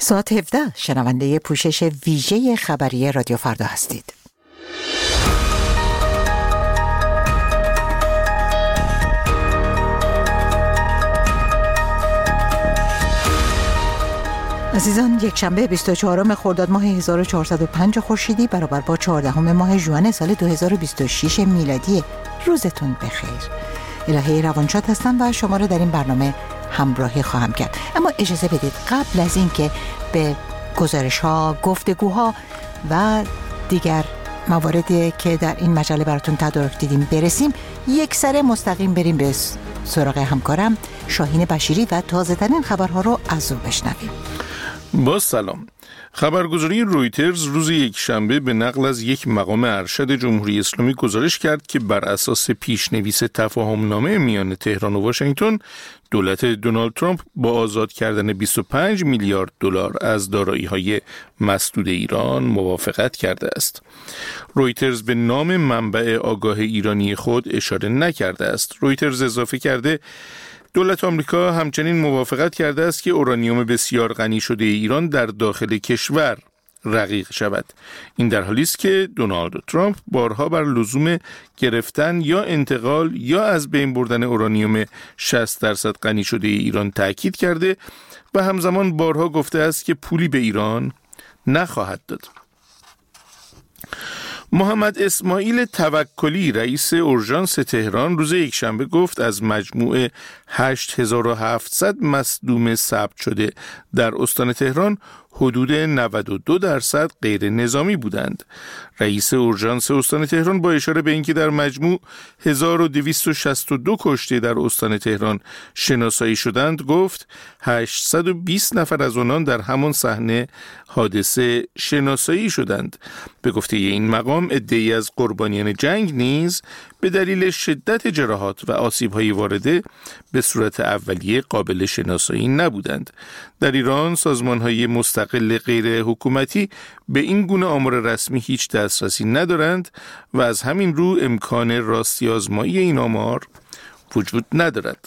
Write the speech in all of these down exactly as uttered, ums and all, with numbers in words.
ساعت هفده شنونده پوشش ویژه خبری رادیو فردا هستید. عزیزان، یک شنبه بیست و چهارم خرداد ماه هزار و چهارصد و پنج خورشیدی برابر با چهاردهم ماه ژوئن سال دو هزار و بیست و شش میلادی. روزتون بخیر. الهه روانشاد هستم و شما رو در این برنامه همراهی خواهم کرد. اما اجازه بدید قبل از این که به گزارش‌ها، گفتگوها و دیگر مواردی که در این مجله براتون تدارک دیدیم برسیم، یک سره مستقیم بریم به سراغ همکارم شاهین بشیری و تازه‌ترین خبرها رو از او بشنویم. با سلام. خبرگزاری رویترز روز یک شنبه به نقل از یک مقام ارشد جمهوری اسلامی گزارش کرد که بر اساس پیشنویس تفاهمنامه میان تهران و واشنگتن، دولت دونالد ترامپ با آزاد کردن بیست و پنج میلیارد دلار از دارایی‌های مسدود ایران موافقت کرده است. رویترز به نام منبع آگاه ایرانی خود اشاره نکرده است. رویترز اضافه کرده دولت آمریکا همچنین موافقت کرده است که اورانیوم بسیار غنی شده ایران در داخل کشور رقیق شود. این در حالی است که دونالد ترامپ بارها بر لزوم گرفتن یا انتقال یا از بین بردن اورانیوم شصت درصد غنی شده ایران تاکید کرده و همزمان بارها گفته است که پولی به ایران نخواهد داد. محمد اسماعیل توکلی رئیس اورژانس تهران روز یکشنبه گفت از مجموع هشت هزار و هفتصد مصدوم ثبت شده در استان تهران حدود نود و دو درصد غیر نظامی بودند. رئیس اورژانس استان تهران با اشاره به اینکه در مجموع هزار و دویست و شصت و دو کشته در استان تهران شناسایی شدند گفت هشتصد و بیست نفر از آنان در همان صحنه حادثه شناسایی شدند. به گفته این مقام عده‌ای از قربانیان جنگ نیز به دلیل شدت جراحات و آسیب‌های وارده به صورت اولیه قابل شناسایی نبودند. در ایران سازمان‌های مستقل غیر حکومتی به این گونه آمار رسمی هیچ دسترسی ندارند و از همین رو امکان راستی آزمایی این آمار وجود ندارد.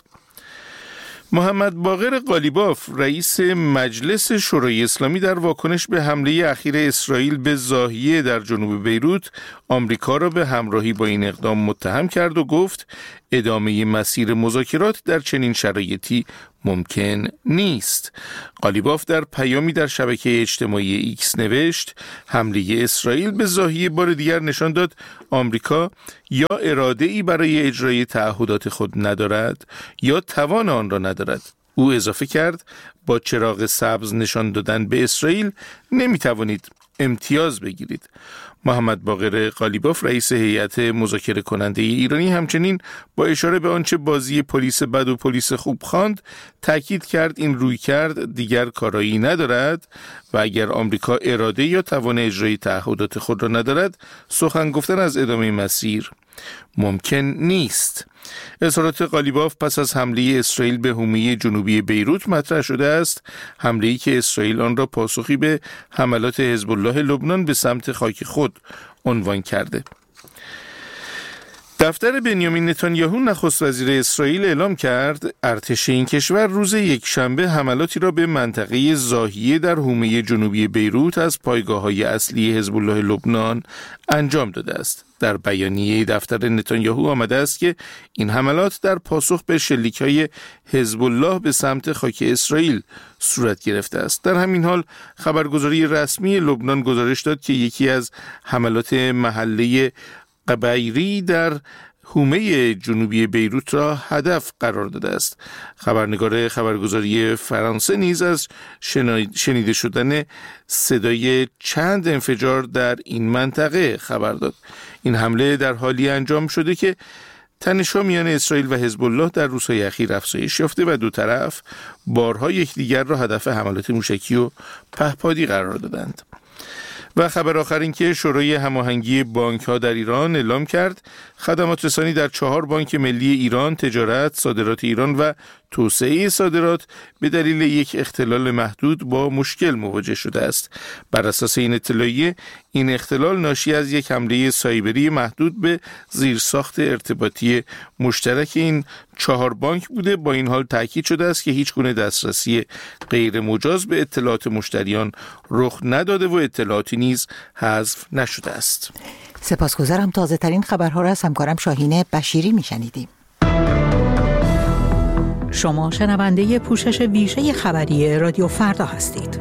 محمد باقر قالیباف رئیس مجلس شورای اسلامی در واکنش به حمله اخیر اسرائیل به ضاحیه در جنوب بیروت آمریکا را به همراهی با این اقدام متهم کرد و گفت ادامه مسیر مذاکرات در چنین شرایطی ممکن نیست. قالیباف در پیامی در شبکه اجتماعی ایکس نوشت حمله اسرائیل به ضاحیه بار دیگر نشان داد آمریکا یا اراده‌ای برای اجرای تعهدات خود ندارد یا توان آن را ندارد. او اضافه کرد با چراغ سبز نشان دادن به اسرائیل نمیتوانید امتیاز بگیرید. محمد باقر قالیباف رئیس هیئت مذاکره کننده ایرانی همچنین با اشاره به آنچه بازی پلیس بد و پلیس خوب خواند تاکید کرد این رویکرد دیگر کارایی ندارد و اگر آمریکا اراده یا توان اجرای تعهدات خود را ندارد سخن گفتن از ادامه مسیر ممکن نیست. اظهارات قالیباف پس از حمله اسرائیل به حومه جنوبی بیروت مطرح شده است، حمله‌ای که اسرائیل آن را پاسخی به حملات حزب الله لبنان به سمت خاک خود عنوان کرده. دفتر بنیامین نتانیاهو نخست وزیر اسرائیل اعلام کرد ارتش این کشور روز یکشنبه حملاتی را به منطقه ضاحیه در حومه جنوبی بیروت از پایگاه‌های اصلی حزب الله لبنان انجام داده است. در بیانیه دفتر نتانیاهو آمده است که این حملات در پاسخ به شلیک‌های حزب الله به سمت خاک اسرائیل صورت گرفته است. در همین حال خبرگزاری رسمی لبنان گزارش داد که یکی از حملات محله قبیری در حومه جنوبی بیروت را هدف قرار داده است. خبرنگار خبرگزاری فرانسه نیز از شنیده شدن صدای چند انفجار در این منطقه خبر داد. این حمله در حالی انجام شده که تنش‌ها میان اسرائیل و حزب الله در روزهای اخیر افزایش یافته و دو طرف بارها یکدیگر را هدف حملات موشکی و پهپادی قرار دادند. و خبر آخر این که شورای هماهنگی بانک‌ها در ایران اعلام کرد خدمات رسانی در چهار بانک ملی ایران، تجارت، صادرات ایران و توسعه صادرات به دلیل یک اختلال محدود با مشکل مواجه شده است. بر اساس این اطلاعیه این اختلال ناشی از یک حمله سایبری محدود به زیرساخت ارتباطی مشترک این چهار بانک بوده. با این حال تاکید شده است که هیچ گونه دسترسی غیر مجاز به اطلاعات مشتریان رخ نداده و اطلاعاتی نیز حذف نشده است. سپاسگزارم. تازه ترین خبرها را از همکارم شاهین بشیری میشنیدیم. شما شنونده پوشش ویژه خبری رادیو فردا هستید.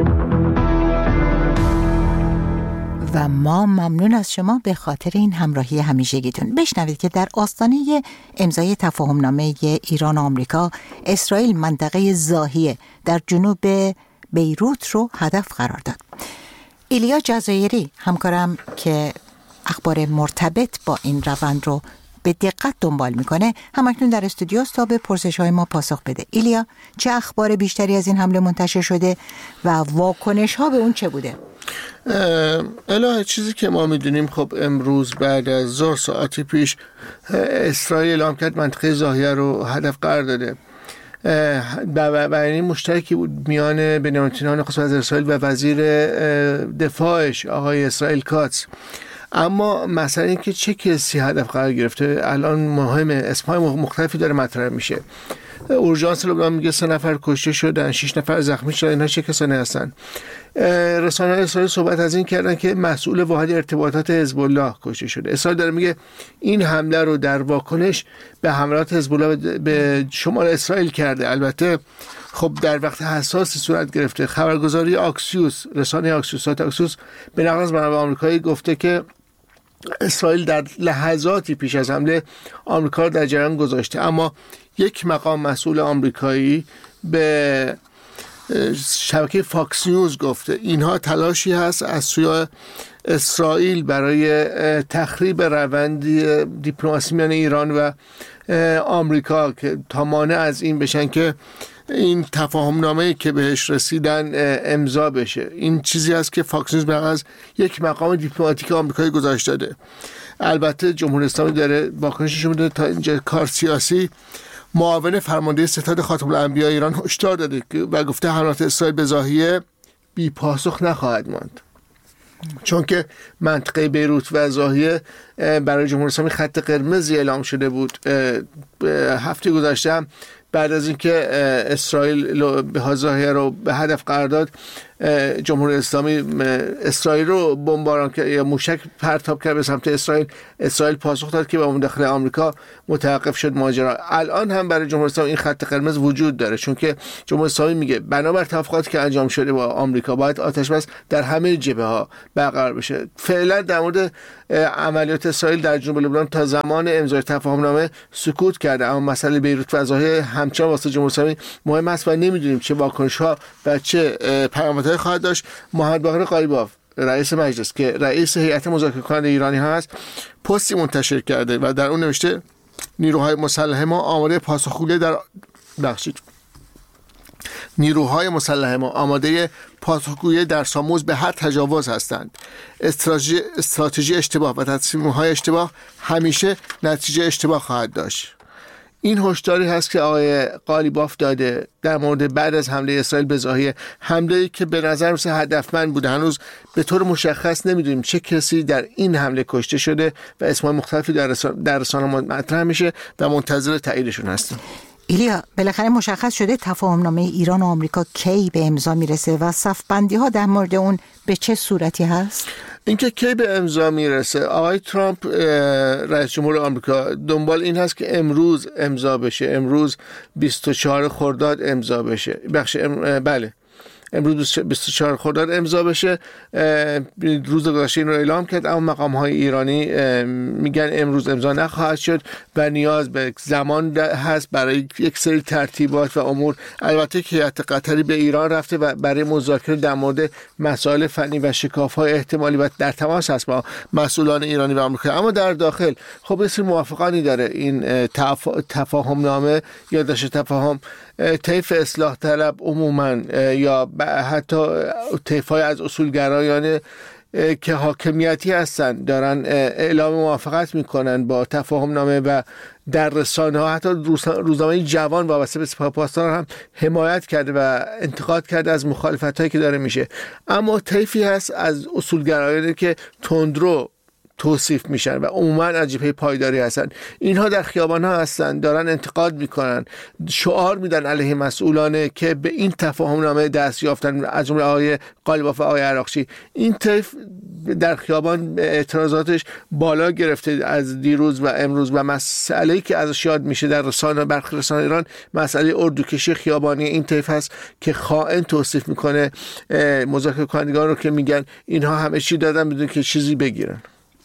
و ما ممنون از شما به خاطر این همراهی همیشگیتون. بشنوید که در آستانه امضای تفاهمنامه ایران و آمریکا، اسرائیل منطقه زاهیه در جنوب بیروت رو هدف قرار داد. ایلیا جزایری همکارم که اخبار مرتبط با این روند رو به دقت دنبال میکنه همکنون در استودیوست تا به پرسش‌های ما پاسخ بده. ایلیا، چه اخبار بیشتری از این حمله منتشر شده و واکنش ها به اون چه بوده؟ الهه چیزی که ما میدونیم، خب امروز بعد از ظهر ساعتی پیش اسرائیل اعلام کرد منطقه زاهیه رو هدف قرار داده. بیانیه مشترکی بود میان بنیامین نتانیاهو نخست وزیر اسرائیل و وزیر دفاعش آقای اسرائیل کاتس. اما مثلا این که چه کسی هدف قرار گرفته الان مهمه، اسمای مختلفی داره مطرح میشه. اورژانس لبنان میگه سه نفر کشته شدن، شش نفر زخمی شدن. اینا چه کسانی هستن؟ رسانه‌های اسرائیل صحبت از این کردن که مسئول واحد ارتباطات حزب الله کشته شده. اسرائیل داره میگه این حمله رو در واکنش به حملات حزب الله به شمال اسرائیل کرده. البته خب در وقت حساسی صورت گرفته. خبرگزاری آکسیوس، رسانه آکسیوس، آکسیوس به نقل از منابع آمریکایی گفته که اسرائیل در لحظاتی پیش از حمله آمریکا رو در جریان گذاشته، اما یک مقام مسئول آمریکایی به شبکه فاکس نیوز گفته اینها تلاشی هست از سوی اسرائیل برای تخریب روند دیپلماسی میان ایران و آمریکا که تا مانع از این بشن که این تفاهم نامه‌ای که بهش رسیدن امضا بشه. این چیزی است که فاکس نیوز برای از یک مقام دیپلماتیک آمریکایی گزارش داده. البته جمهوری اسلامی داره واکنشش میده تا اینجا کار سیاسی. معاون فرمانده ستاد خاتم الانبیاء ایران هشدار داده و گفته حملات اسرائیل به زاهیه بی پاسخ نخواهد ماند، چون که منطقه بیروت و زاهیه برای جمهوری اسلامی خط قرمزی اعلام شده بود. هفته گذشته هم بعد از اینکه اسرائیل به زاهیه رو به هدف قرار داد، جمهوری اسلامی اسرائیل رو بمباران کرد یا موشک پرتاب کرد به سمت اسرائیل. اسرائیل پاسخ داد که با مداخله آمریکا متوقف شد ماجرا. الان هم برای جمهوری اسلامی این خط قرمز وجود داره، چون که جمهوری اسلامی میگه بنابر توافقاتی که انجام شده با آمریکا باید آتش بس در همه جبهه ها برقرار بشه. فعلا در مورد عملیات اسرائیل در جنوب لبنان تا زمان امضای تفاهم نامه سکوت کرده، اما مسئله بیروت و زاهیه همچنان واسه جمهوری اسلامی مهم است و نمیدونیم چه واکنش‌ها و چه پیامدهایی خواهد داشت. محمد باقر قالیباف رئیس مجلس که رئیس هیئت مذاکره کننده ایرانی ها هست پستی منتشر کرده و در اون نوشته نیروهای مسلح ما آماده پاسخگویی در بخشید نیروهای مسلح ما آماده پاسخگویی در ساموز به هر تجاوز هستند. استراتژی استراتژی اشتباه و تصمیم‌های اشتباه همیشه نتیجه اشتباه خواهد داشت. این هشداری هست که آقای قالیباف داده در مورد بعد از حمله اسرائیل به زاهیه، حمله‌ای که به نظر میسه هدفمند بوده. هنوز به طور مشخص نمیدونیم چه کسی در این حمله کشته شده و اسمای مختلفی در در رسانه مطرح میشه و منتظر تاییدشون هستیم. ایلیا، بالاخره مشخص شده تفاهم نامه ایران و آمریکا کی به امضا میرسه و صف‌بندی ها در مورد اون به چه صورتی هست؟ اینکه کی به امضا میرسه، آقای ترامپ رئیس جمهور آمریکا دنبال این هست که امروز امضا بشه، امروز بیست و چهارم خرداد امضا بشه. بخش ام... بله امروز بیست و چهارم خرداد امضا بشه. روز گذشته این رو اعلام کرد، اما مقام های ایرانی میگن امروز امضا نخواهد شد و نیاز به زمان هست برای یک سری ترتیبات و امور. البته که هیئت قطری به ایران رفته و برای مذاکره در مورد مسائل فنی و شکاف‌های احتمالی و در تماس هست با مسئولان ایرانی و آمریکایی، اما در داخل خب بسیار موافقانی داره این تفاهم نامه یا داشت تفاهم. طیف اصلاح طلب عموما یا حتی طیف‌های از اصولگرایان که حاکمیتی هستن دارن اعلام موافقت میکنن با تفاهم نامه و در رسانه ها حتی روزنامه جوان وابسته به سپاه پاسداران هم حمایت کرده و انتقاد کرده از مخالفت هایی که داره میشه. اما طیفی هست از اصولگرایانی که تندرو توصیف میشن و عموما از جبهه پایداری هستن. اینها در خیابان ها هستن، دارن انتقاد میکنن، شعار میدن علیه مسئولانه که به این تفاهم نامه دست یافتن، از جمله آقای قالیباف و آقای عراقچی. این طیف در خیابان اعتراضاتش بالا گرفته از دیروز و امروز و مسئله‌ای که ازش یاد میشه در رسانه برخی رسانه ایران مسئله اردوکشی خیابانی این طیف هست که خائن توصیف میکنه مذاکره کنندگان رو که میگن اینها همه چی دادن بدون که چیزی بگیرن.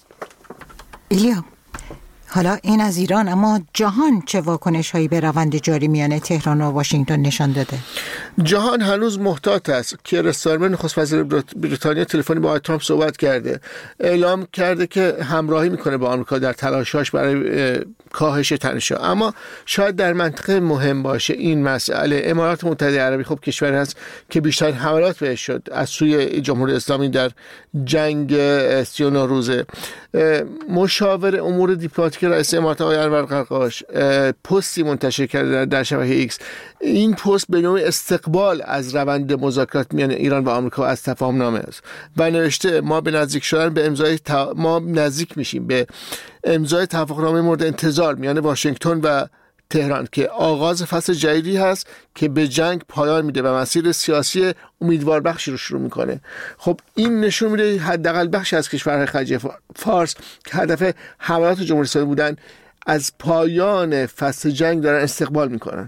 ایلیا، حالا این از ایران، اما جهان چه واکنش هایی به روند جاری میان تهران و واشنگتن نشان داده؟ جهان هنوز محتاط است. کیر استارمر نخست وزیر بریتانیا تلفنی با ترامپ صحبت کرده، اعلام کرده که همراهی میکنه با آمریکا در تلاشاش برای کاهش تنش‌ها. اما شاید در منطقه مهم باشه این مسئله. امارات متحده عربی خب کشوری هست که بیشترین حملات بهش شد از سوی جمهوری اسلامی در جنگ سی و نه روزه. مشاور امور دیپلماتیک رئیس امارات آقای انور قرقاش پستی منتشر کرده در شبکه ایکس. این پست به نوعی استقبال از روند مذاکرات میان ایران و آمریکا از تفاهم نامه است و نوشته ما به نزدیک شدن به امضای تا... ما نزدیک میشیم به امضای توافقنامه مورد انتظار میان واشنگتن و تهران که آغاز فصل جدیدی هست که به جنگ پایان میده و مسیر سیاسی امیدوار بخشی رو شروع میکنه. خب این نشون میده حداقل بخشی از کشورهای خلیج فارس که هدف حملات جمهوری اسلامی بودن از پایان فصل جنگ دارن استقبال میکنن.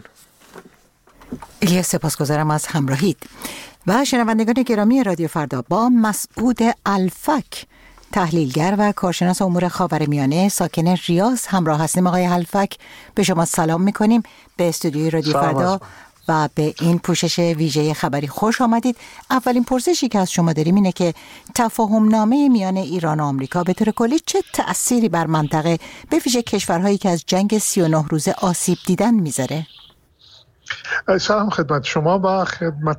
ایلیا، سپاسگزارم از همراهید. و شنوندگان گرامی رادیو فردا، با مسعود الفک، تحلیلگر و کارشناس امور خاورمیانه ساکن ریاض همراه هستیم. آقای الفک، به شما سلام میکنیم به استودیوی رادیو فردا و به این پوشش ویژه خبری خوش آمدید. اولین پرسشی که از شما داریم اینه که تفاهم نامه میان ایران و آمریکا به طور کلی چه تأثیری بر منطقه به ویژه کشورهایی که از جنگ سی و نه روزه آسیب دیدن میذاره؟ سلام خدمت شما و خدمت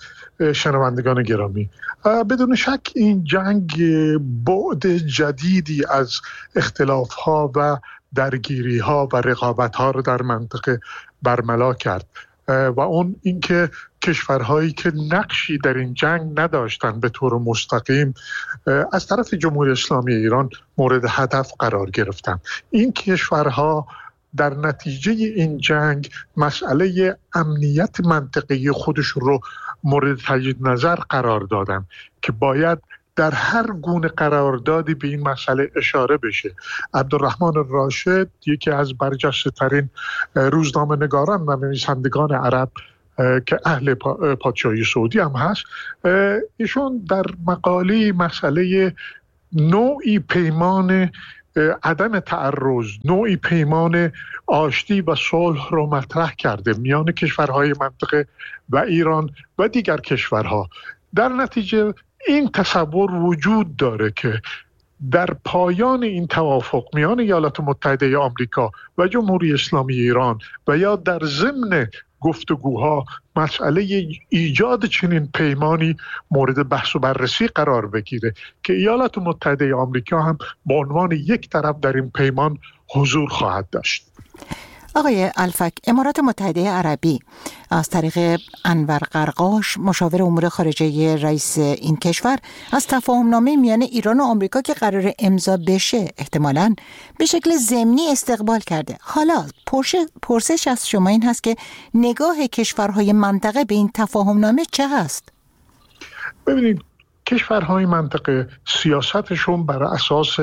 شنوندگان گرامی. بدون شک این جنگ بعد جدیدی از اختلاف‌ها و درگیری‌ها و رقابت‌ها رو در منطقه برملا کرد و اون اینکه کشورهایی که نقشی در این جنگ نداشتن به طور مستقیم از طرف جمهوری اسلامی ایران مورد هدف قرار گرفتن. این کشورها در نتیجه این جنگ مسئله امنیت منطقه‌ای خودشون رو مورد تجدید نظر قرار دادن که باید در هر گونه قراردادی به این مسئله اشاره بشه. عبدالرحمن راشد، یکی از برجسته ترین روزنامه نگاران و نویسندگان عرب که اهل پادشاهی سعودی هم هست، ایشون در مقاله مسئله نوعی پیمان عدم تعرض، نوعی پیمان آشتی و صلح رو مطرح کرده میان کشورهای منطقه و ایران و دیگر کشورها. در نتیجه این تصور وجود داره که در پایان این توافق میان ایالات متحده آمریکا و جمهوری اسلامی ایران و یا در ضمن گفتگوها مسئله ایجاد چنین پیمانی مورد بحث و بررسی قرار بگیره که ایالات متحده آمریکا هم به عنوان یک طرف در این پیمان حضور خواهد داشت. آقای الفک، امارات متحده عربی از طریق انور قرقاش، مشاور امور خارجه رئیس این کشور، از تفاهم نامه میان ایران و آمریکا که قرار امضا بشه احتمالاً به شکل ضمنی استقبال کرده. حالا پرسش از شما این هست که نگاه کشورهای منطقه به این تفاهم نامه چه هست؟ ببینید، کشورهای منطقه سیاستشون بر اساس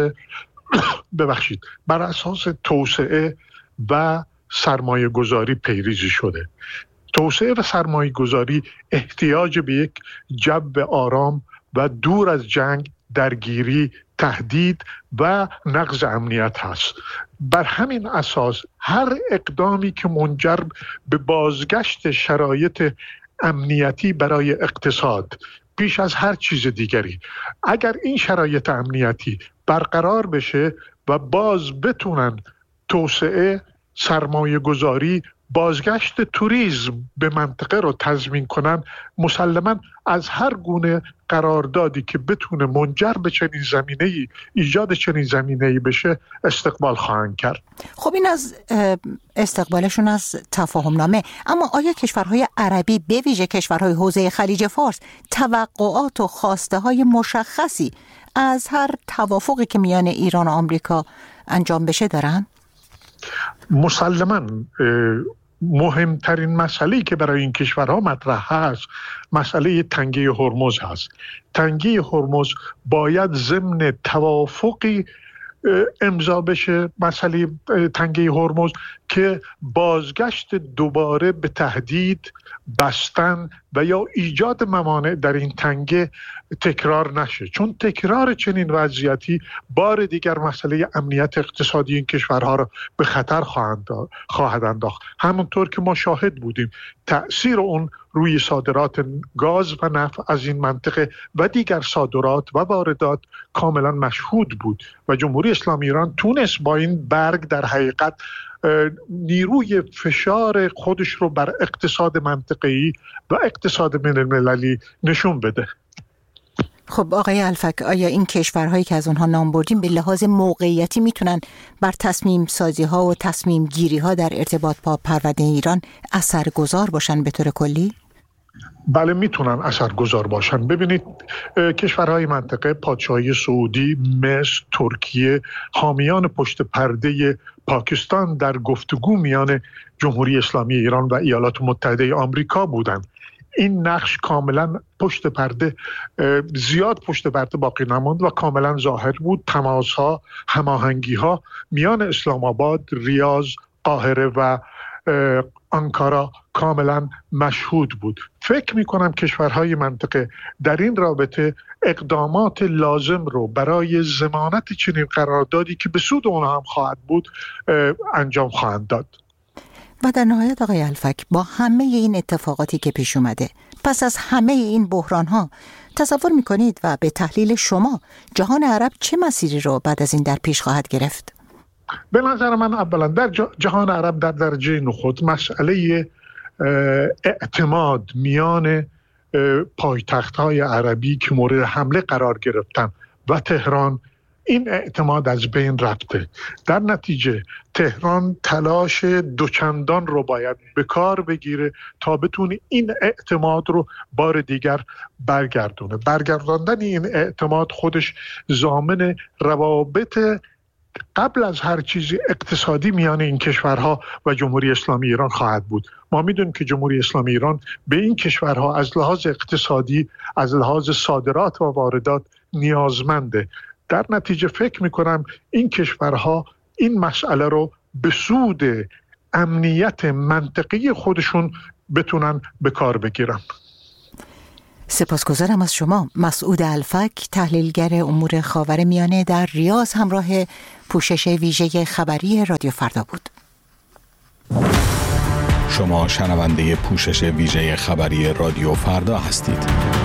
ببخشید بر اساس توسعه و سرمایه گذاری پیریزی شده. توسعه و سرمایه گذاری احتیاج به یک جو آرام و دور از جنگ، درگیری، تهدید و نقض امنیت هست. بر همین اساس هر اقدامی که منجر به بازگشت شرایط امنیتی برای اقتصاد بیش از هر چیز دیگری، اگر این شرایط امنیتی برقرار بشه و باز بتونن توسعه، سرمایه گذاری بازگشت توریسم به منطقه رو تضمین کنن، مسلماً از هر گونه قراردادی که بتونه منجر به چنین زمینه‌ای، ایجاد چنین زمینه‌ای بشه استقبال خواهند کرد. خب این از استقبالشون از تفاهم نامه، اما آیا کشورهای عربی به ویژه کشورهای حوزه خلیج فارس توقعات و خواسته های مشخصی از هر توافقی که میان ایران و آمریکا انجام بشه دارن؟ مسلماً مهمترین مسئله‌ای که برای این کشورها مطرح هست مسئله تنگه هرمز هست. تنگه هرمز باید ضمن توافقی امضا بشه، مسئله تنگه هرمز، که بازگشت دوباره به تهدید، بستن و یا ایجاد موانع در این تنگه تکرار نشه، چون تکرار چنین وضعیتی بار دیگر مسئله امنیت اقتصادی این کشورها را به خطر خواهد انداخت. همونطور که ما شاهد بودیم تأثیر اون روی صادرات گاز و نفت از این منطقه و دیگر صادرات و واردات کاملا مشهود بود و جمهوری اسلامی ایران تونست با این برگ در حقیقت نیروی فشار خودش رو بر اقتصاد منطقه‌ای و اقتصاد بین المللی نشون بده. خب آقای الفک، آیا این کشورهایی که از اونها نام بردیم به لحاظ موقعیتی میتونن بر تصمیم سازی ها و تصمیم گیری ها در ارتباط با پرونده ایران اثرگذار باشن به طور کلی؟ بله میتونن اثرگذار باشن. ببینید کشورهای منطقه، پادشاهی سعودی، مصر، ترکیه، حامیان پشت پرده پاکستان در گفتگو میان جمهوری اسلامی ایران و ایالات متحده آمریکا بودند. این نقش کاملا پشت پرده، زیاد پشت پرده باقی نماند و کاملا ظاهر بود. تماس‌ها، هماهنگی‌ها میان اسلام آباد، ریاض، قاهره و آنکارا کاملا مشهود بود. فکر می‌کنم کشورهای منطقه در این رابطه اقدامات لازم رو برای ضمانت چنین قراردادی که به سود اونها هم خواهد بود انجام خواهند داد. و در نهایت آقای الفک، با همه این اتفاقاتی که پیش اومده، پس از همه این بحران‌ها، تصور می‌کنید و به تحلیل شما جهان عرب چه مسیری رو بعد از این در پیش خواهد گرفت؟ به نظر من اولا در جهان عرب در درجه نخست مسئله اعتماد میان پایتخت‌های عربی که مورد حمله قرار گرفتن و تهران، این اعتماد از بین رفته. در نتیجه تهران تلاش دوچندان رو باید به کار بگیره تا بتونه این اعتماد رو بار دیگر برگردونه. برگرداندن این اعتماد خودش ضامن روابط قبل از هر چیزی اقتصادی میان این کشورها و جمهوری اسلامی ایران خواهد بود. ما میدونیم که جمهوری اسلامی ایران به این کشورها از لحاظ اقتصادی، از لحاظ صادرات و واردات نیازمنده. در نتیجه فکر میکنم این کشورها این مسئله رو به سود امنیت منطقی خودشون بتونن به کار بگیرن. سپاسگزارم از شما. مسعود الفک، تحلیلگر امور خاورمیانه، در ریاض همراه پوشش ویژه خبری رادیو فردا بود. شما شنونده پوشش ویژه خبری رادیو فردا هستید.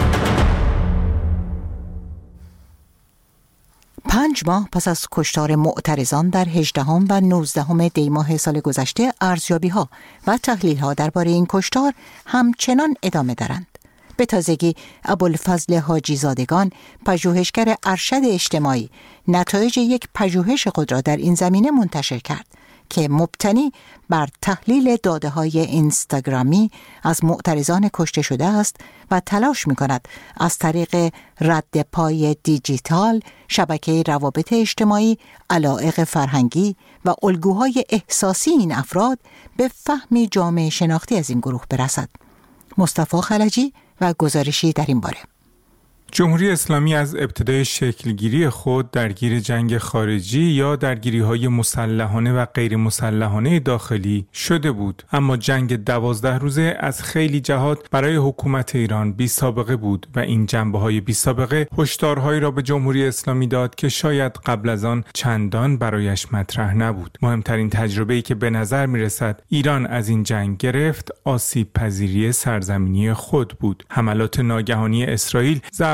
پنج ماه پس از کشتار معترضان در هجدهم و نوزدهم دی ماه سال گذشته، ارزیابی‌ها و تحلیل‌ها درباره این کشتار همچنان ادامه دارند. به تازگی ابوالفضل حاجی زادگان، پژوهشگر ارشد اجتماعی، نتایج یک پژوهش خود را در این زمینه منتشر کرد که مبتنی بر تحلیل داده‌های اینستاگرامی از معترضان کشته شده است و تلاش می‌کند از طریق رد پای دیجیتال، شبکه روابط اجتماعی، علایق فرهنگی و الگوهای احساسی این افراد به فهمی جامعه شناختی از این گروه برسد. مصطفی خلجی و گزارشی در این باره. جمهوری اسلامی از ابتدای شکلگیری خود درگیر جنگ خارجی یا درگیری‌های مسلحانه و غیر مسلحانه داخلی شده بود، اما جنگ دوازده روزه از خیلی جهات برای حکومت ایران بی سابقه بود و این جنبه‌های بی سابقه هشدارهایی را به جمهوری اسلامی داد که شاید قبل از آن چندان برایش مطرح نبود. مهمترین تجربه‌ای که به نظر می‌رسد ایران از این جنگ گرفت، آسیب پذیری سرزمینی خود بود. حملات ناگهانی اسرائیل ضعف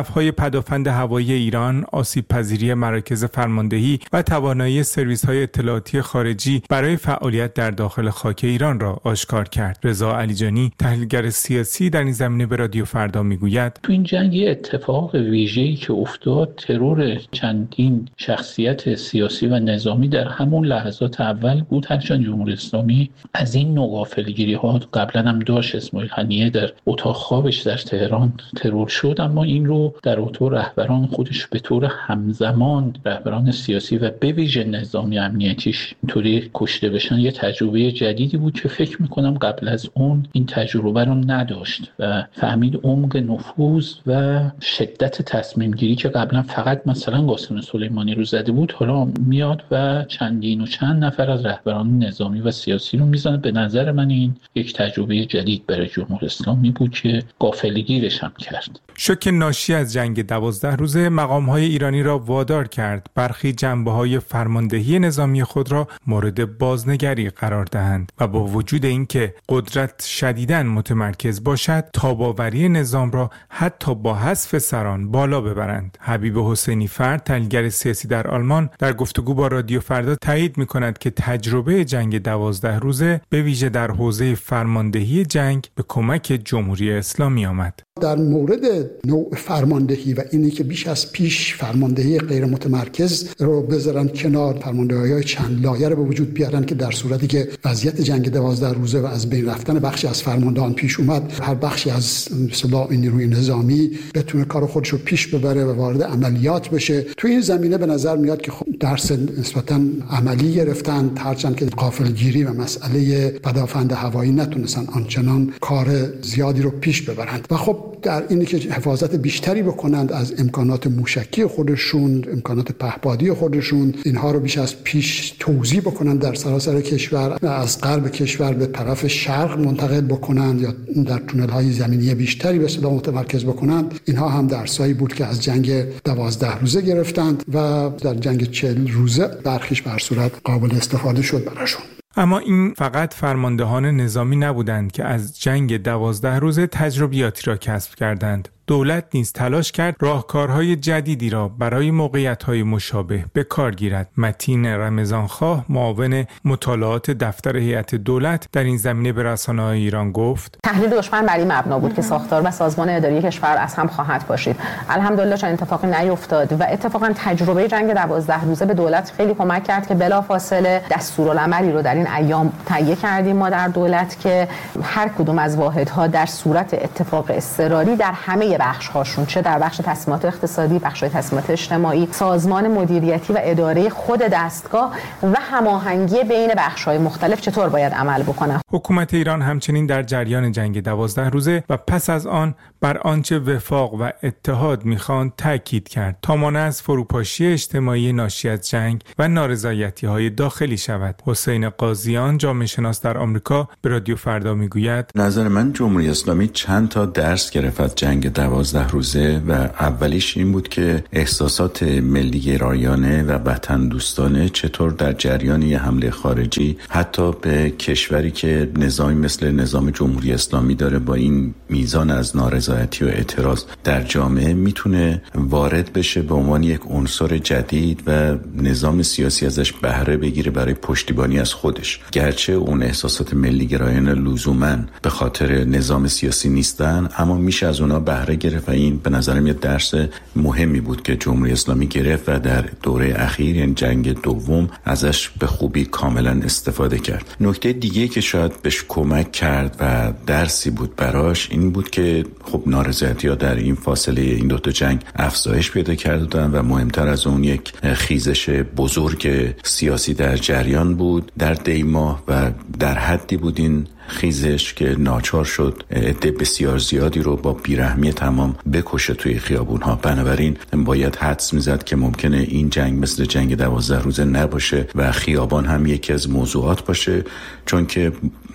هدفهای پدافند هوایی ایران، آسیب پذیری مراکز فرماندهی و توانایی سرویس‌های اطلاعاتی خارجی برای فعالیت در داخل خاک ایران را آشکار کرد. رضا علیجانی، تحلیلگر سیاسی، در این زمینه به رادیو فردا میگوید: تو این جنگ اتفاق ویژه‌ای که افتاد، ترور چندین شخصیت سیاسی و نظامی در همون لحظات اول بود. هرچند جمهوری اسلامی از این نوع غافلگیری‌ها قبلا هم داشت. اسماعیل هنیه در اتاق خوابش در تهران ترور شد، اما این رو در اتاق رهبران خودش به طور همزمان رهبران سیاسی و به ویژه نظامی امنیتیش اینطوری کشته بشن یه تجربه جدیدی بود که فکر میکنم قبل از اون این تجربه رو نداشت و فهمید عمق نفوذ و شدت تصمیم گیری که قبلا فقط مثلا قاسم سلیمانی رو زده بود، حالا میاد و چندین و چند نفر از رهبران نظامی و سیاسی رو میزنه. به نظر من این یک تجربه جدید برای جمهوری اسلامی بود که غافلگیرش هم کرد. شوک ناشی از جنگ دوازده روزه مقام‌های ایرانی را وادار کرد برخی جنبه‌های فرماندهی نظامی خود را مورد بازنگری قرار دهند و با وجود اینکه قدرت شدیداً متمرکز باشد، تاب‌آوری نظام را حتی با حذف سران بالا ببرند. حبیب حسینی فرد، تحلیلگر سیاسی در آلمان، در گفتگو با رادیو فردا تایید می‌کند که تجربه جنگ دوازده روزه به ویژه در حوزه فرماندهی جنگ به کمک جمهوری اسلامی آمد. در مورد نوع فرماندهی و اینی که بیش از پیش فرماندهی غیر متمرکز رو بذارن کنار، فرماندهی‌های چند لایه رو به وجود بیارن که در صورتی که وضعیت جنگ دوازده روزه و از بین رفتن بخشی از فرماندهان پیش اومد، هر بخشی از اصطلاح نیروی نظامی بتونه کار خودش رو پیش ببره و وارد عملیات بشه. تو این زمینه به نظر میاد که خب درس نسبتاً عملی گرفتن، هرچند که غافلگیری و مسئله پدافند هوایی نتونستن آنچنان کار زیادی رو پیش ببرند و خب در اینی که حفاظت بیشتری بکنند از امکانات موشکی خودشون، امکانات پهپادی خودشون، اینها رو بیش از پیش توزیع بکنند در سراسر کشور، از غرب کشور به طرف شرق منتقل بکنند یا در تونل‌های زمینی بیشتری به اصطلاح متمرکز بکنند. اینها هم درسایی بود که از جنگ دوازده روزه گرفتند و در جنگ چهل روزه برخیش بر صورت قابل استفاده شد براشون. اما این فقط فرماندهان نظامی نبودند که از جنگ دوازده روزه تجربیاتی را کسب کردند. دولت نیز تلاش کرد راهکارهای جدیدی را برای موقعیت‌های مشابه به کار گیرد. متین رمضانخواه، معاون مطالعات دفتر هیئت دولت، در این زمینه به رسانه‌های ایران گفت: تحلیل دشمن بر این مبنا بود که ساختار و سازمان اداری کشور از هم خواهد پاشید. الحمدلله چنین اتفاقی نیفتاد و اتفاقا تجربه جنگ دوازده روزه به دولت خیلی کمک کرد که بلافاصله دستورالعملی رو در این ایام تهیه کردیم ما در دولت که هر کدوم از واحدها در صورت اتفاق اضطراری در همه بخش‌هاشون، چه در بخش تصمیمات اقتصادی، بخش تصمیمات اجتماعی، سازمان مدیریتی و اداره خود دستگاه و هماهنگی بین بخش‌های مختلف چطور باید عمل بکنه. حکومت ایران همچنین در جریان جنگ دوازده روزه و پس از آن بر آنچه وفاق و اتحاد می‌خواند تاکید کرد تا مانع از فروپاشی اجتماعی ناشی از جنگ و نارضایتی‌های داخلی شود. حسین قاضیان، جامعه شناس در آمریکا، به رادیو فردا میگوید: نظر من جمهوری اسلامی چند تا درس گرفت از جنگ دوازده روزه و اولیش این بود که احساسات ملی گرایانه و وطن دوستانه چطور در جریان یه حمله خارجی حتی به کشوری که نظامی مثل نظام جمهوری اسلامی داره با این میزان از نارضایتی و اعتراض در جامعه میتونه وارد بشه به عنوان یک عنصر جدید و نظام سیاسی ازش بهره بگیره برای پشتیبانی از خودش. گرچه اون احساسات ملی گرایانه لزوماً به خاطر نظام سیاسی نیستن، اما میشه از اونا بهره گرفت و این به نظرم یه درس مهمی بود که جمهوری اسلامی گرفت و در دوره اخیر، یعنی جنگ دوم، ازش به خوبی کاملا استفاده کرد. نکته دیگه که شاید بهش کمک کرد و درسی بود براش این بود که خب نارضایتی‌ها در این فاصله این دو تا جنگ افزایش پیدا کردن و مهمتر از اون یک خیزش بزرگ سیاسی در جریان بود در دی ماه و در حدی بود این خیزش که ناچار شد عده بسیار زیادی رو با بیرحمی تمام بکشه توی خیابون‌ها. بنابراین باید حدس می‌زد که ممکنه این جنگ مثل جنگ دوازده روزه نباشه و خیابان هم یکی از موضوعات باشه، چون که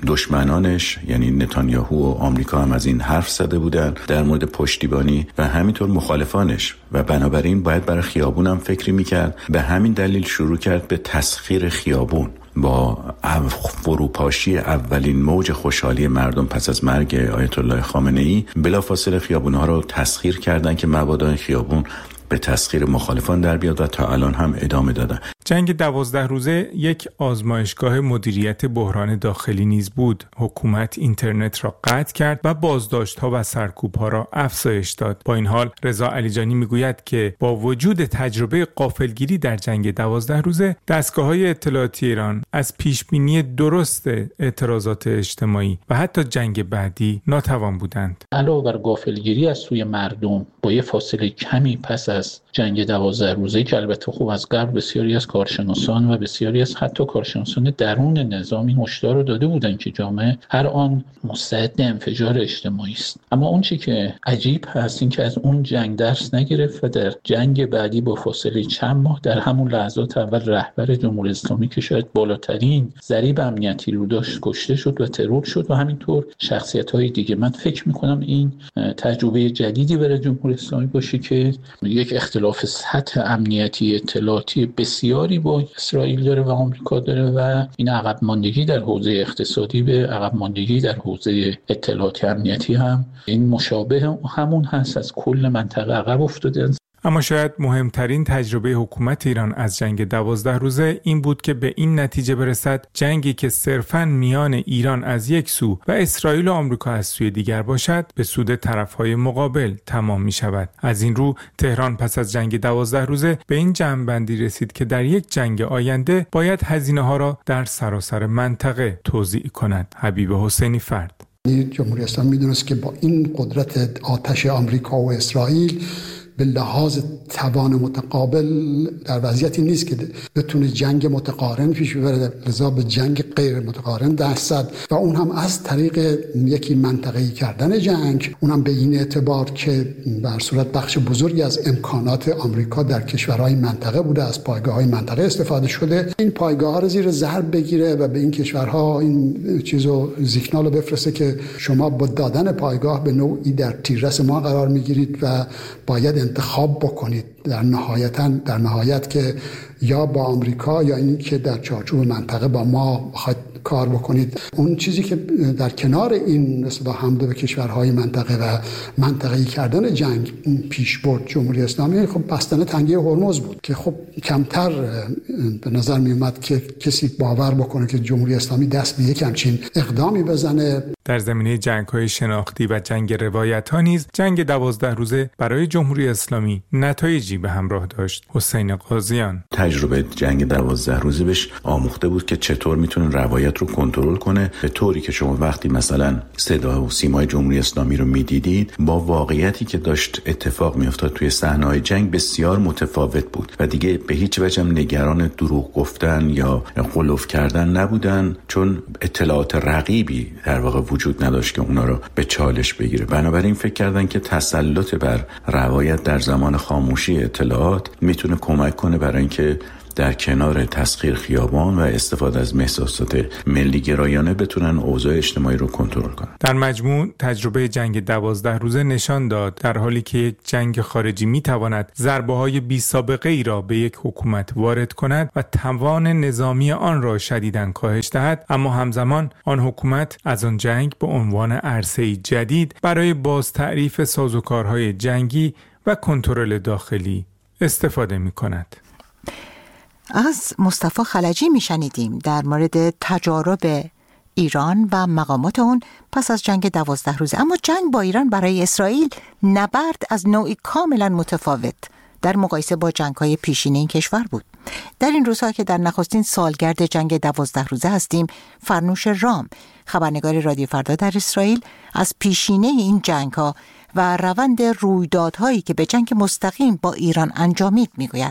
دشمنانش یعنی نتانیاهو و آمریکا هم از این حرف زده بودن در مورد پشتیبانی و همینطور مخالفانش و بنابراین باید برای خیابون هم فکری می‌کرد. به همین دلیل شروع کرد به تسخیر خیابون با فروپاشی اولین موج خوشحالی مردم پس از مرگ آیت الله خامنه‌ای بلافاصله خیابون‌ها رو تسخیر کردن که مبادا خیابون به تسخیر مخالفان در بیاد و تا الان هم ادامه دادن. جنگ دوازده روزه یک آزمایشگاه مدیریت بحران داخلی نیز بود. حکومت اینترنت را قطع کرد و بازداشت‌ها و سرکوب‌ها را افزایش داد. با این حال رضا علیجانی میگوید که با وجود تجربه غافلگیری در جنگ دوازده روزه، دستگاه‌های اطلاعاتی ایران از پیشبینی درست اعتراضات اجتماعی و حتی جنگ بعدی ناتوان بودند. علاوه بر غافلگیری از سوی مردم، با یه فاصله کمی پس از جنگ دوازده روزه که البته خوب از قبل بسیاری از کارشناسان و بسیاری از حتی کارشناسان درون نظام این هشدار رو داده بودند که جامعه هر آن مستعد انفجار اجتماعی است. اما اون چی که عجیب هست این که از اون جنگ درس نگرفت و در جنگ بعدی با فاصله چند ماه در همون لحظات اول رهبر جمهوری اسلامی که شاید بالاترین ضریب امنیتی رو داشت کشته شد و ترور شد و همینطور شخصیت‌های دیگه. من فکر می‌کنم این تجربه جدیدی برای جمهوری اسلامی باشه که یک اختلاف سطح امنیتی اطلاعاتی بسیاری با اسرائیل داره و آمریکا داره و این عقب ماندگی در حوزه اقتصادی به عقب ماندگی در حوزه اطلاعاتی امنیتی هم این مشابه همون هست، از کل منطقه عقب افتاده. اما شاید مهمترین تجربه حکومت ایران از جنگ دوازده روزه این بود که به این نتیجه برسد جنگی که صرفاً میان ایران از یک سو و اسرائیل و آمریکا از سوی دیگر باشد به سود طرفهای مقابل تمام می شود. از این رو تهران پس از جنگ دوازده روزه به این جمع‌بندی رسید که در یک جنگ آینده باید هزینه ها را در سراسر منطقه توزیع کند. حبیب حسینی فرد. جمهوری اسلامی می‌دونست که با این قدرت آتش آمریکا و اسرائیل به لحاظ توان متقابل در وضعیتی نیست که بتونه جنگ متقارن پیش ببره، لذا به جنگ غیر متقارن دست زد و اون هم از طریق یکی منطقه‌ای کردن جنگ، اون هم به این اعتبار که بر صورت بخش بزرگی از امکانات آمریکا در کشورهای منطقه بوده، از پایگاه‌های منطقه استفاده شده، این پایگاه‌ها رو زیر ضرب بگیره و به این کشورها این چیزو سیگنالو بفرسته که شما با دادن پایگاه به نوعی در تیررس ما قرار میگیرید و باید انتخاب بکنید در نهایتاً در نهایت که یا با آمریکا یا این که در چارچوب منطقه با ما بخواید کار بکنید. اون چیزی که در کنار این مثلا حمله به کشورهای منطقه و منطقه‌ای کردن جنگ پیش برد جمهوری اسلامی، خب بستن تنگه هرمز بود که خب کمتر به نظر می اومد که کسی باور بکنه که جمهوری اسلامی دست به یک همچین اقدامی بزنه. در زمینه جنگ‌های شناختی و جنگ روایت‌ها نیز جنگ دوازده روزه برای جمهوری اسلامی نتایجی به همراه داشت. حسین قاضیان. تجربه جنگ دوازده روزه بهش آموخته بود که چطور میتونه روایت رو کنترل کنه، به طوری که شما وقتی مثلا صدا و سیمای جمهوری اسلامی رو میدیدید با واقعیتی که داشت اتفاق میافتاد توی صحنه‌های جنگ بسیار متفاوت بود و دیگه به هیچ وجه نگران دروغ گفتن یا غلوف کردن نبودن، چون اطلاعات رقیبی در واقع وجود نداشت که اونا رو به چالش بگیره. بنابراین فکر کردن که تسلط بر روایت در زمان خاموشی اطلاعات میتونه کمک کنه برای اینکه در کنار تسخیر خیابان و استفاده از محساسات ملی گرایانه بتونن اوضاع اجتماعی رو کنترل کنن. در مجموع تجربه جنگ دوازده روزه نشان داد در حالی که یک جنگ خارجی میتواند ضربه‌های بی سابقه ای را به یک حکومت وارد کند و توان نظامی آن را شدیداً کاهش دهد، اما همزمان آن حکومت از آن جنگ به عنوان عرصه‌ای جدید برای بازتعریف سازوکارهای جنگی و کنترل داخلی استفاده می‌کند. از مصطفی خلجی میشنیدیم در مورد تجارب ایران و مقامات اون پس از جنگ دوازده روزه. اما جنگ با ایران برای اسرائیل نبرد از نوعی کاملا متفاوت در مقایسه با جنگ‌های پیشین این کشور بود. در این روزها که در نخستین سالگرد جنگ دوازده روزه هستیم، فرنوش رام، خبرنگار رادیو فردا در اسرائیل، از پیشینه این جنگ‌ها و روند رویدادهایی که به جنگ مستقیم با ایران انجامید میگوید.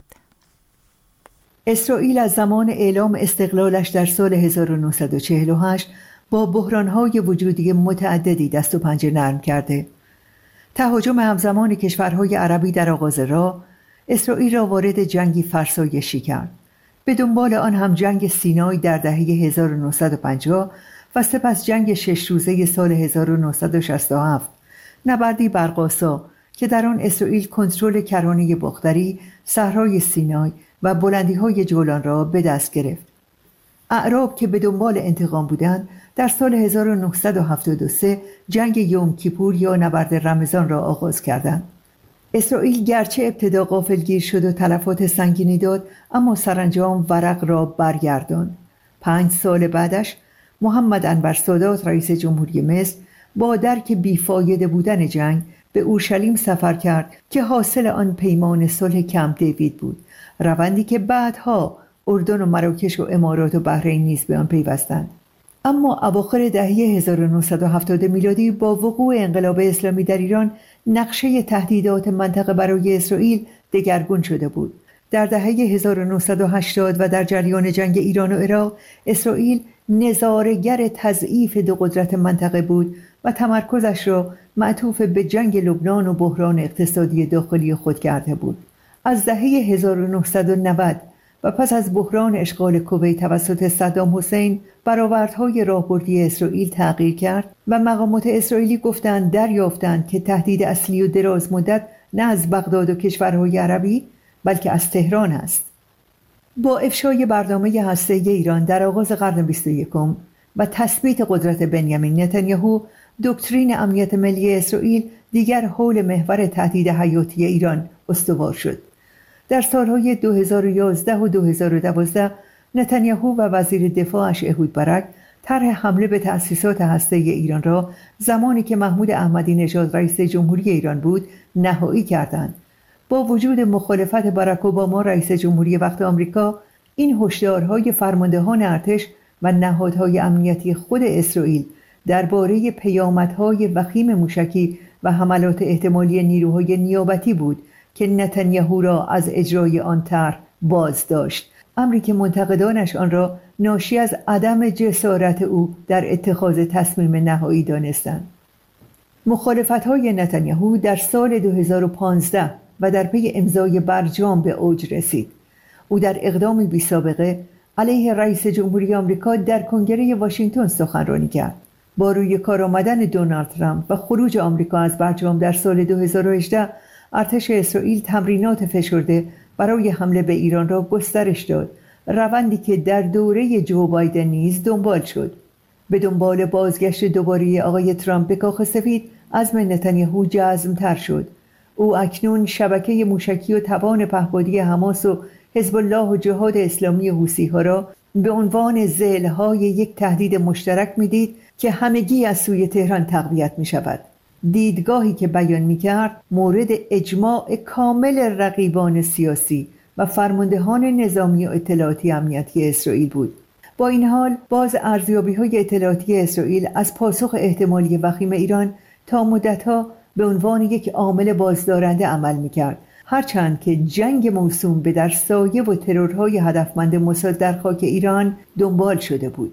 اسرائیل از زمان اعلام استقلالش در سال هزار و نهصد و چهل و هشت با بحران‌های وجودی متعددی دست و پنجه نرم کرده. تهاجم همزمان کشورهای عربی در آغاز راه، اسرائیل را وارد جنگی فرسایشی کرد. به دنبال آن هم جنگ سینای در دهه هزار و نهصد و پنجاه و سپس جنگ شش روزه سال هزار و نهصد و شصت و هفت، نبردی برق‌آسا که در آن اسرائیل کنترل کرانه بختری، صحرای سینای و بلندی‌های جولان را به دست گرفت. اعراب که به دنبال انتقام بودند در سال هزار و نهصد و هفتاد و سه جنگ یوم کیپور یا نبرد رمضان را آغاز کردند. اسرائیل گرچه ابتدا غافلگیر شد و تلفات سنگینی داد، اما سرانجام ورق را برگرداند. پنج سال بعدش محمد انور سادات رئیس جمهوری مصر با درک بیفایده بودن جنگ به اورشلیم سفر کرد که حاصل آن پیمان صلح کمپ دیوید بود، روندی که بعدها اردن و مراکش و امارات و بحرین نیز به آن پیوستند. اما اواخر دهه هزار و نهصد و هفتاد میلادی با وقوع انقلاب اسلامی در ایران نقشه تهدیدات منطقه برای اسرائیل دگرگون شده بود. در دهه هزار و نهصد و هشتاد و در جریان جنگ ایران و عراق، اسرائیل نظاره‌گر تضعیف دو قدرت منطقه بود و تمرکزش را معطوف به جنگ لبنان و بحران اقتصادی داخلی خود کرده بود. از دهه هزار و نهصد و نود و پس از بحران اشغال کویت توسط صدام حسین، برآوردهای راهبردی اسرائیل تغییر کرد و مقامات اسرائیلی گفتند دریافتند که تهدید اصلی و دراز مدت نه از بغداد و کشورهای عربی بلکه از تهران است. با افشای برنامه هسته‌ای ایران در آغاز قرن بیست و یکم و تثبیت قدرت بنیامین نتانیاهو، دکترین امنیت ملی اسرائیل دیگر حول محور تهدید حیاتی ایران استوار شد. در سالهای دو هزار و یازده و دو هزار و دوازده نتانیاهو و وزیر دفاعش اهود برک طرح حمله به تأسیسات هسته‌ای ایران را زمانی که محمود احمدی نژاد رئیس جمهوری ایران بود نهایی کردند. با وجود مخالفت باراک اوباما رئیس جمهوری وقت آمریکا، این هشدارهای فرماندهان ارتش و نهادهای امنیتی خود اسرائیل درباره پیامدهای وخیم موشکی و حملات احتمالی نیروهای نیابتی بود که نتانیاهو را از اجرای آن طرح باز داشت، امری که منتقدانش آن را ناشی از عدم جسارت او در اتخاذ تصمیم نهایی دانستند. مخالفت‌های نتانیاهو در سال دو هزار و پانزده و در پی امضای برجام به اوج رسید. او در اقدامی بی سابقه علیه رئیس جمهوری آمریکا در کنگره واشنگتن سخنرانی کرد. با روی کار آمدن دونالد ترامپ و خروج آمریکا از برجام در سال دو هزار و هجده، ارتش اسرائیل تمرینات فشرده برای حمله به ایران را گسترش داد، روندی که در دوره جو بایدن نیز دنبال شد. به دنبال بازگشت دوباره آقای ترامپ به کاخ سفید، عزم نتانیاهو جزم‌تر شد. او اکنون شبکه موشکی و توان پهپادی حماس و حزب الله و جهاد اسلامی حوثی‌ها را به عنوان ضلع‌های یک تهدید مشترک می‌دید که همگی از سوی تهران تقویت می‌شود. دیدگاهی که بیان می‌کرد مورد اجماع کامل رقیبان سیاسی و فرماندهان نظامی و اطلاعاتی امنیتی اسرائیل بود. با این حال باز ارزیابی‌های اطلاعاتی اسرائیل از پاسخ احتمالی وخیم ایران تا مدت‌ها به عنوان یک عامل بازدارنده عمل می‌کرد، هرچند که جنگ موسوم به در سایه و ترورهای هدفمند موساد در خاک ایران دنبال شده بود.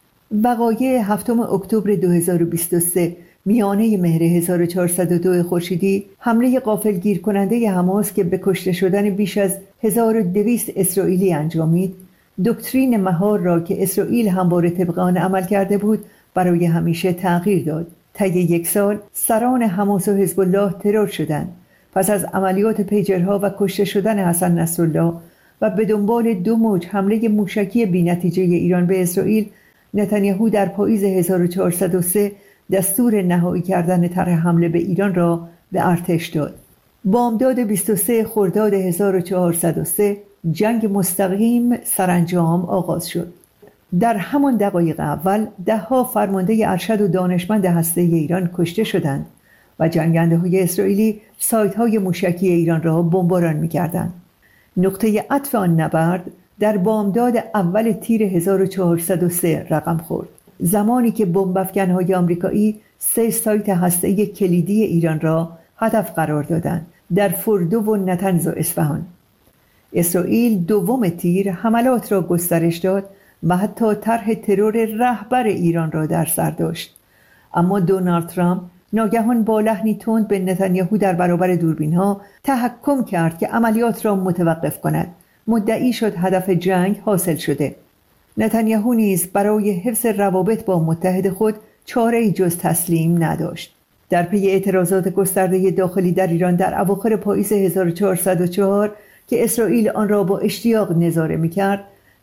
وقایع هفتم اکتبر دو هزار و بیست و سه میانه مهر هزار و چهارصد و دو خورشیدی، حمله غافلگیر کننده حماس که به کشته شدن بیش از هزار و دویست اسرائیلی انجامید، دکترین مهار را که اسرائیل همواره طبق آن عمل کرده بود برای همیشه تغییر داد. طی یک سال سران حماس و حزب الله ترور شدند. پس از عملیات پیجرها و کشته شدن حسن نصرالله و به دنبال دو موج حمله موشکی بی‌نتیجه ایران به اسرائیل، نتانیاهو در پاییز هزار و چهارصد و سه دستور نهایی کردن طرح حمله به ایران را به ارتش داد. بامداد بیست و سه خرداد هزار و چهارصد و سه جنگ مستقیم سرانجام آغاز شد. در همان دقایق اول ده‌ها فرمانده ارشد و دانشمند هسته‌ای ایران کشته شدند و جنگنده‌های اسرائیلی سایت‌های موشکی ایران را بمباران می‌کردند. نقطه عطف آن نبرد در بامداد اول تیر هزار و چهارصد و سه رقم خورد، زمانی که بمب‌افکن‌های آمریکایی سه سایت هسته‌ای کلیدی ایران را هدف قرار دادند در فردو و نتنز و اصفهان. اسرائیل دوم تیر حملات را گسترش داد و حتی طرح ترور رهبر ایران را در سر داشت. اما دونالد ترامپ ناگهان با لحنی تند به نتانیاهو در برابر دوربین‌ها تحکم کرد که عملیات را متوقف کند. مدعی شد هدف جنگ حاصل شده. نتانیاهو نیز برای حفظ روابط با متحد خود چاره‌ای جز تسلیم نداشت. در پی اعتراضات گسترده داخلی در ایران در اواخر پاییز هزار و چهارصد و چهار که اسرائیل آن را با اشتیاق نظاره می‌کرد،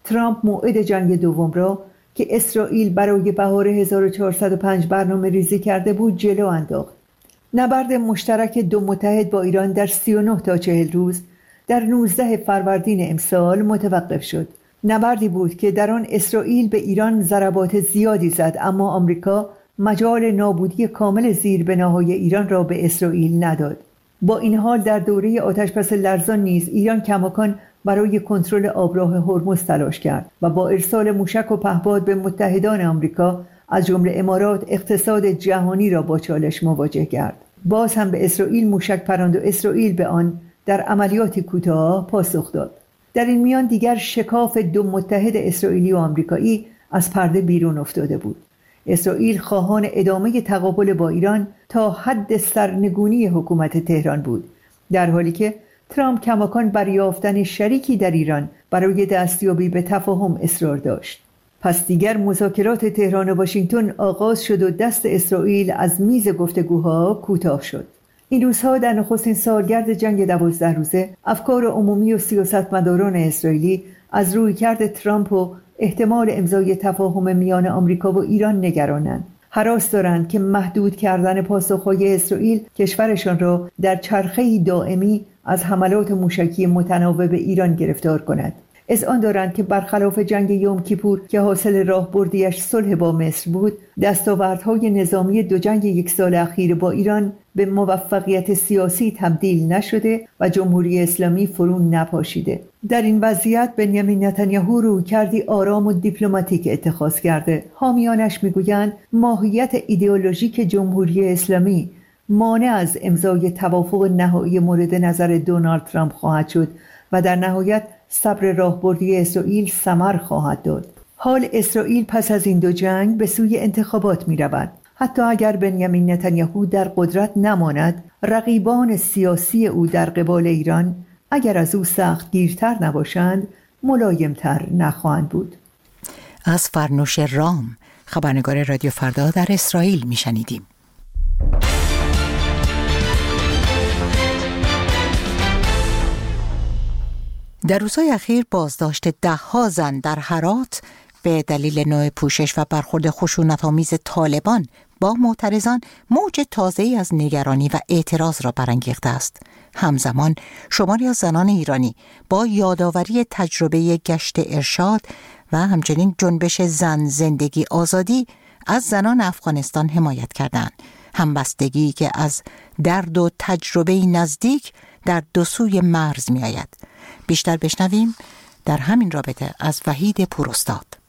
ترامپ موعد جنگ دوم را که اسرائیل برای بهار هزار و چهارصد و پنج برنامه ریزی کرده بود جلو انداخت. نبرد مشترک دو متحد با ایران در سی و نه تا چهل روز در نوزده فروردین امسال متوقف شد. نبردی بود که در آن اسرائیل به ایران ضربات زیادی زد، اما آمریکا مجال نابودی کامل زیربناهای ایران را به اسرائیل نداد. با این حال در دوره آتش‌بس لرزان نیز ایران کماکان برای کنترل آبراه هرمز تلاش کرد و با ارسال موشک و پهپاد به متحدان آمریکا از جمله امارات اقتصاد جهانی را با چالش مواجه کرد. باز هم به اسرائیل موشک پراند و اسرائیل به آن در عملیاتی کوتاه پاسخ داد. در این میان دیگر شکاف دو متحد اسرائیلی و آمریکایی از پرده بیرون افتاده بود. اسرائیل خواهان ادامه تقابل با ایران تا حد سرنگونی حکومت تهران بود، در حالی که ترامپ کماکان بر یافتن شریکی در ایران برای دستیابی به تفاهم اصرار داشت. پس دیگر مذاکرات تهران و واشنگتن آغاز شد و دست اسرائیل از میز گفتگوها کوتاه شد. این روزها در نخستین سالگرد جنگ دوازده روزه افکار عمومی و سیاستمداران اسرائیلی از رویکرد ترامپ و احتمال امضای تفاهم میان آمریکا و ایران نگرانند. هراس دارند که محدود کردن پاسخهای اسرائیل کشورشان را در چرخه‌ای دائمی از حملات موشکی متناوب به ایران گرفتار کند. اذعان دارند که برخلاف جنگ یوم کیپور که حاصل راهبردیش صلح با مصر بود، دستاوردهای نظامی دو جنگ یک سال اخیر با ایران به موفقیت سیاسی تبدیل نشده و جمهوری اسلامی فرو نپاشیده. در این وضعیت بنیامین نتانیاهو رویکردی آرام و دیپلماتیک اتخاذ کرده. حامیانش میگویند ماهیت ایدئولوژیک جمهوری اسلامی مانع از امضای توافق نهایی مورد نظر دونالد ترامپ خواهد شد و در نهایت صبر راهبردی اسرائیل ثمر خواهد داد. حال اسرائیل پس از این دو جنگ به سوی انتخابات می رود. حتی اگر بنیامین نتانیاهو در قدرت نماند، رقیبان سیاسی او در قبال ایران اگر از او سخت گیرتر نباشند، ملایمتر نخواهند بود. از فرنوش رام، خبرنگار رادیو فردا در اسرائیل می شنیدیم. در روزهای اخیر بازداشت ده‌ها زن در هرات به دلیل نوع پوشش و برخورد خشونت‌آمیز طالبان با معترضان موج تازه‌ای از نگرانی و اعتراض را برانگیخته است. همزمان شماری از زنان ایرانی با یادآوری تجربه گشت ارشاد و همچنین جنبش زن زندگی آزادی از زنان افغانستان حمایت کردند. همبستگی که از درد و تجربه نزدیک در دو سوی مرز می آید. بیشتر بشنویم در همین رابطه از وحید پوراستاد.